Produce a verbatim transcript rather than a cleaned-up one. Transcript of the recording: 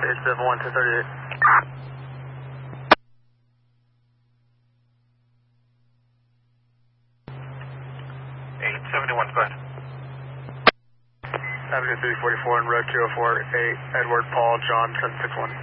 eight seven one, ten thirty-eight. eight seventy-one, go ahead. Avenue three forty-four and road two oh four, eight, Edward Paul John seven six one.